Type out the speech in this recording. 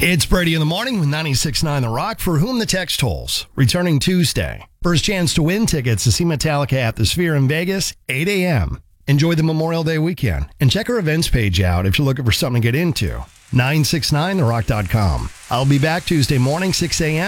It's Brady in the Morning with 96.9 The Rock, for whom the text tolls. Returning Tuesday. First chance to win tickets to see Metallica at the Sphere in Vegas, 8 a.m. Enjoy the Memorial Day weekend and check our events page out if you're looking for something to get into. 969therock.com. I'll be back Tuesday morning, 6 a.m.